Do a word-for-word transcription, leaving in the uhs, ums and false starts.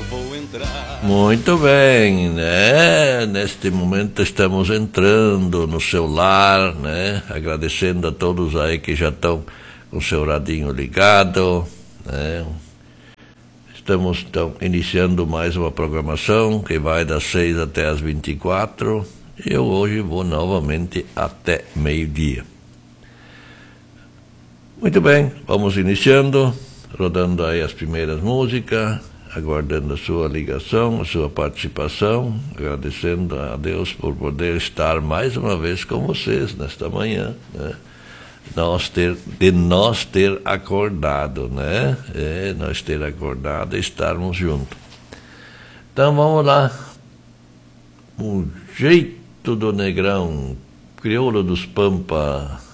vou entrar. Muito bem, né? Neste momento estamos entrando no seu lar, né? Agradecendo a todos aí que já estão com o seu radinho ligado, né? Estamos então iniciando mais uma programação que vai das seis até as vinte e quatro. Eu hoje vou novamente até meio-dia. Muito bem, vamos iniciando, rodando aí as primeiras músicas, aguardando a sua ligação, a sua participação, agradecendo a Deus por poder estar mais uma vez com vocês nesta manhã, né? Nós ter, de nós ter acordado, né? É, nós ter acordado e estarmos juntos. Então vamos lá. O jeito do Negrão, crioulo dos Pampa.